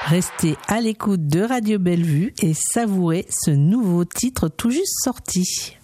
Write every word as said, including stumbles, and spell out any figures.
Restez à l'écoute de Radio Bellevue et savourez ce nouveau titre tout juste sorti.